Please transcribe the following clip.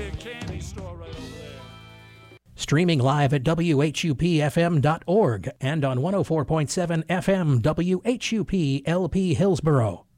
big candy store right over there. Streaming live at WHUPFM.org and on 104.7 FM WHUP LP Hillsboro.